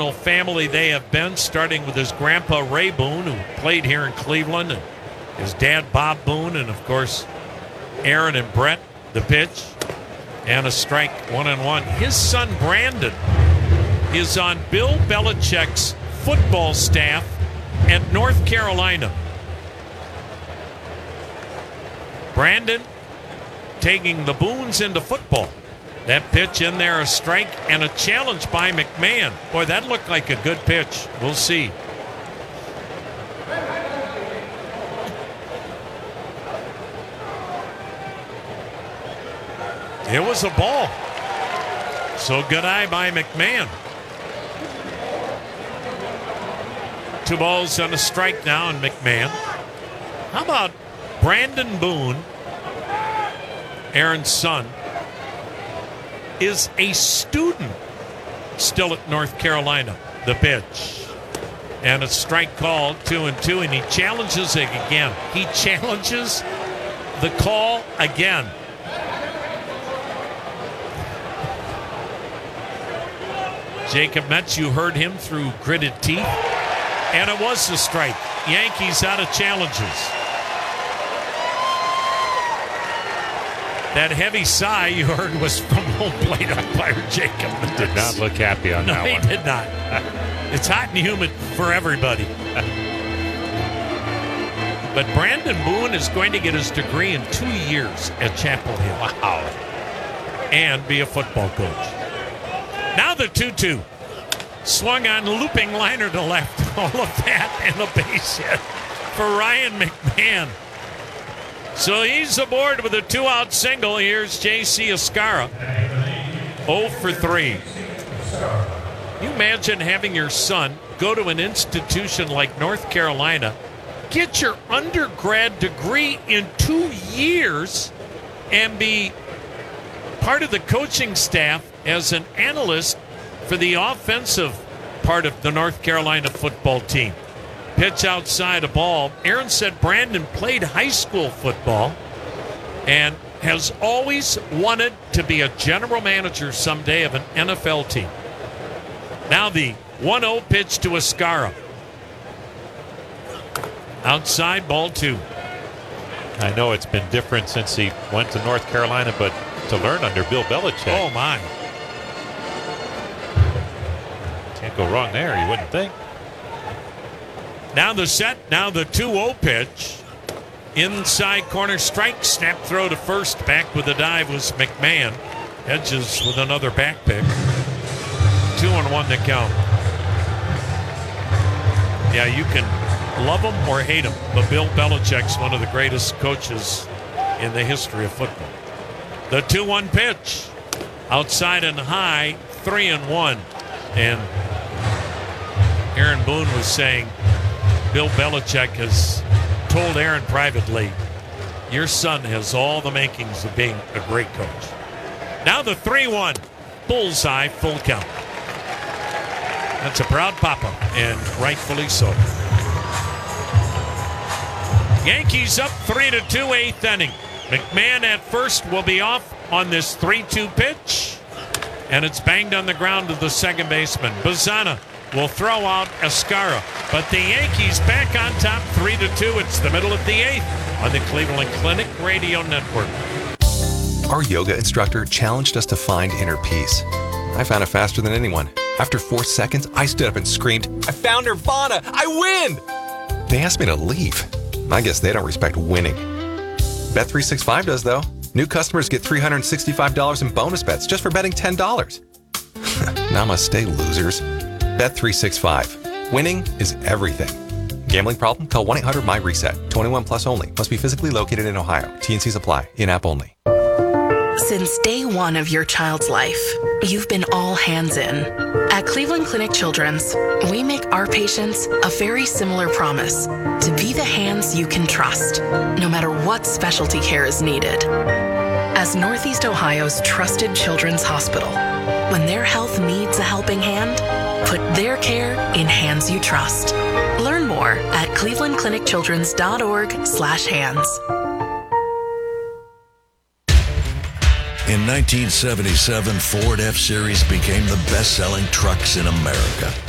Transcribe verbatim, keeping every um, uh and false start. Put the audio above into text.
traditional family they have been, starting with his grandpa Ray Boone, who played here in Cleveland, and his dad Bob Boone, and of course Aaron and Brett. The pitch and a strike, one and one. His son Brandon is on Bill Belichick's football staff at North Carolina. Brandon taking the Boones into football. That pitch in there, a strike and a challenge by McMahon. Boy, that looked like a good pitch. We'll see. It was a ball. So good eye by McMahon. Two balls and a strike now on McMahon. How about Brandon Boone, Aaron's son, is a student still at North Carolina. The pitch. And a strike call, two and two, and he challenges it again. He challenges the call again. Jacob Metz, you heard him through gritted teeth. And it was the strike. Yankees out of challenges. That heavy sigh you heard was from home plate umpire Jacob Metz. Did not look happy on no, that one. one. No, he did not. It's hot and humid for everybody. But Brandon Boone is going to get his degree in two years at Chapel Hill. Wow. And be a football coach. Now the two two. Swung on, looping liner to left. All of that and a base hit for Ryan McMahon. So he's aboard with a two-out single. Here's J C Escarra. oh for three. You imagine having your son go to an institution like North Carolina, get your undergrad degree in two years, and be part of the coaching staff as an analyst for the offensive part of the North Carolina football team. Pitch outside a ball. Aaron said Brandon played high school football and has always wanted to be a general manager someday of an N F L team. Now the one oh pitch to Escarra. Outside, ball two. I know it's been different since he went to North Carolina, but to learn under Bill Belichick. Oh, my. Can't go wrong there, you wouldn't think. Now the set, now the two oh pitch. Inside corner strike, snap throw to first. Back with the dive was McMahon. Hedges with another back pick. Two and one to count. Yeah, you can love him or hate him, but Bill Belichick's one of the greatest coaches in the history of football. The two one pitch. Outside and high, three and one. And Aaron Boone was saying Bill Belichick has told Aaron privately, your son has all the makings of being a great coach. Now the three one. Bullseye, full count. That's a proud papa, and rightfully so. Yankees up three to two, eighth inning. McMahon at first will be off on this three two pitch, and it's banged on the ground to the second baseman. Bazzana will throw out Escarra, but the Yankees back on top three to two. It's the middle of the eighth on the Cleveland Clinic Radio Network. Our yoga instructor challenged us to find inner peace. I found it faster than anyone. After four seconds, I stood up and screamed, I found Nirvana! I win! They asked me to leave. I guess they don't respect winning. Bet three sixty-five does, though. New customers get three hundred sixty-five dollars in bonus bets just for betting ten dollars. Namaste, losers. Bet three sixty-five. Winning is everything. Gambling problem? Call one eight hundred my reset. twenty-one plus only. Must be physically located in Ohio. T and Cs apply. In-app only. Since day one of your child's life, you've been all hands in. At Cleveland Clinic Children's, we make our patients a very similar promise to be the hands you can trust, no matter what specialty care is needed. As Northeast Ohio's trusted children's hospital, when their health needs a helping hand, put their care in hands you trust. Learn more at cleveland clinic children's dot org slash hands. In nineteen seventy-seven, Ford F-Series became the best-selling trucks in America.